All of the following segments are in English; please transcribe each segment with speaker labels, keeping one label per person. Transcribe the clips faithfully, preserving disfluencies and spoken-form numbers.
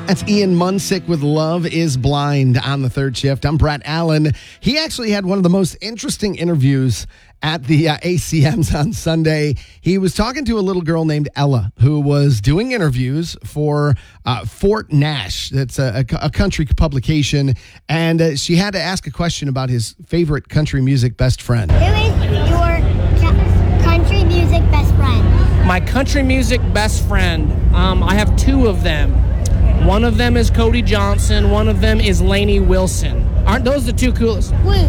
Speaker 1: That's Ian Munsick with Love is Blind on the third shift. I'm Brett Allen. He actually had one of the most interesting interviews at the uh, A C Ms on Sunday. He was talking to a little girl named Ella who was doing interviews for uh, Fort Nash. That's a, a, a country publication. And uh, she had to ask a question about his favorite country music best friend.
Speaker 2: Who is your ca- country music best friend?
Speaker 3: My country music best friend, um, I have two of them. One of them is Cody Johnson. One of them is Lainey Wilson. Aren't those the two coolest?
Speaker 2: Wait.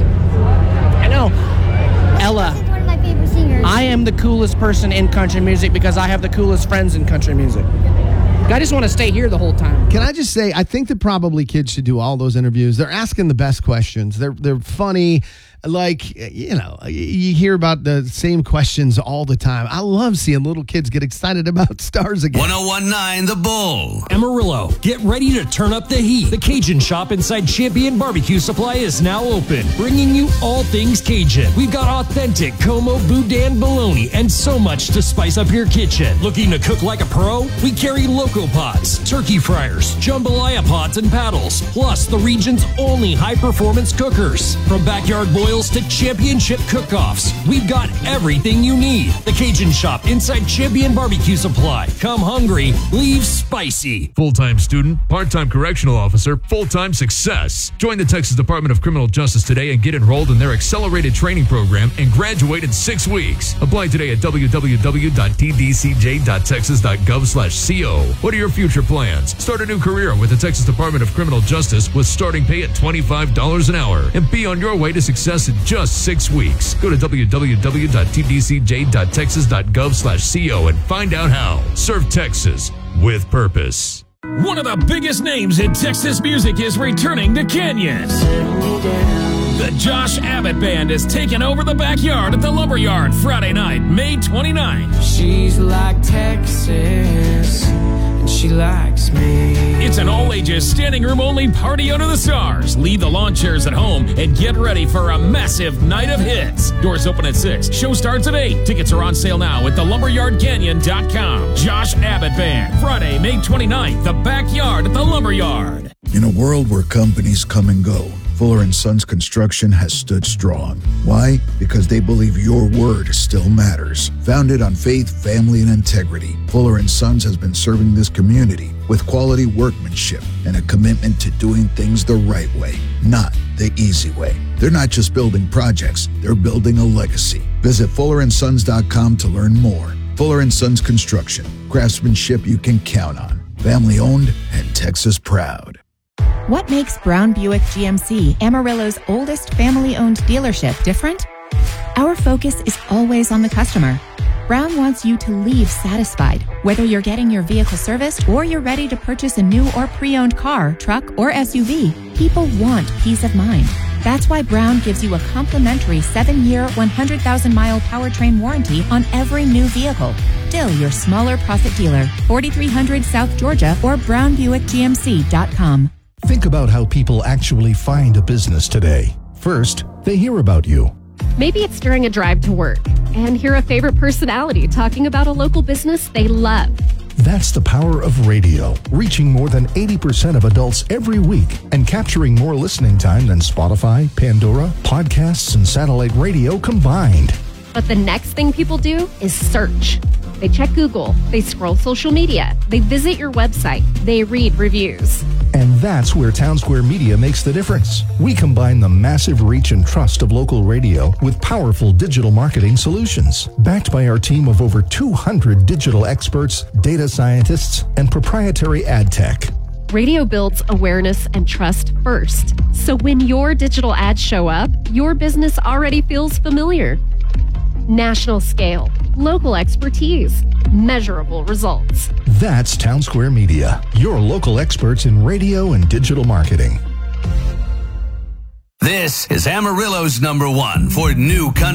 Speaker 3: I know. Ella.
Speaker 2: She's one of my favorite singers.
Speaker 3: I am the coolest person in country music because I have the coolest friends in country music. I just want to stay here the whole time.
Speaker 1: Can I just say, I think that probably kids should do all those interviews. They're asking the best questions. They're they're funny. Like, you know, you hear about the same questions all the time. I love seeing little kids get excited about stars again.
Speaker 4: one oh one point nine The Bull.
Speaker 5: Amarillo, get ready to turn up the heat. The Cajun Shop inside Champion Barbecue Supply is now open, bringing you all things Cajun. We've got authentic Como Boudin bologna and so much to spice up your kitchen. Looking to cook like a pro? We carry loco pots, turkey fryers, jambalaya pots and paddles, plus the region's only high-performance cookers. From backyard boils to championship cook-offs, we've got everything you need. The Cajun Shop inside Champion Barbecue Supply. Come hungry, leave spicy.
Speaker 6: Full-time student, part-time correctional officer, full-time success. Join the Texas Department of Criminal Justice today and get enrolled in their accelerated training program and graduate in six weeks. Apply today at w w w dot t d c j dot texas dot gov slash co. What are your future plans? Start a new career with the Texas Department of Criminal Justice with starting pay at twenty-five dollars an hour and be on your way to success in just six weeks. Go to w w w dot t d c j dot texas dot gov slash co and find out how. Serve Texas with purpose.
Speaker 7: One of the biggest names in Texas music is returning to Canyon. The Josh Abbott Band is taking over the backyard at the Lumberyard Friday night, May twenty-ninth.
Speaker 8: She's like Texas, and she likes me.
Speaker 7: It's an all-ages, standing-room-only party under the stars. Leave the lawn chairs at home and get ready for a massive night of hits. Doors open at six. Show starts at eight. Tickets are on sale now at the lumberyard canyon dot com. Josh Abbott Band, Friday, May twenty-ninth, the backyard at the Lumberyard.
Speaker 9: In a world where companies come and go, Fuller and Sons Construction has stood strong. Why? Because they believe your word still matters. Founded on faith, family, and integrity, Fuller and Sons has been serving this community with quality workmanship and a commitment to doing things the right way, not the easy way. They're not just building projects, they're building a legacy. Visit fuller and sons dot com to learn more. Fuller and Sons Construction, craftsmanship you can count on. Family owned and Texas proud.
Speaker 10: What makes Brown Buick G M C, Amarillo's oldest family-owned dealership, different? Our focus is always on the customer. Brown wants you to leave satisfied, whether you're getting your vehicle serviced or you're ready to purchase a new or pre-owned car, truck, or S U V. People want peace of mind. That's why Brown gives you a complimentary seven-year, one hundred thousand mile powertrain warranty on every new vehicle. Still your smaller profit dealer, forty-three hundred South Georgia or brown buick g m c dot com.
Speaker 11: Think about how people actually find a business today. First, they hear about you.
Speaker 12: Maybe it's during a drive to work and hear a favorite personality talking about a local business they love.
Speaker 11: That's the power of radio, reaching more than eighty percent of adults every week and capturing more listening time than Spotify, Pandora, podcasts, and satellite radio combined.
Speaker 12: But the next thing people do is search. They check Google, they scroll social media, they visit your website, they read reviews.
Speaker 11: And that's where Town Square Media makes the difference. We combine the massive reach and trust of local radio with powerful digital marketing solutions. Backed by our team of over two hundred digital experts, data scientists, and proprietary ad tech.
Speaker 12: Radio builds awareness and trust first. So when your digital ads show up, your business already feels familiar. National scale, local expertise, measurable results.
Speaker 11: That's Town Square Media, your local experts in radio and digital marketing.
Speaker 4: This is Amarillo's number one for new country.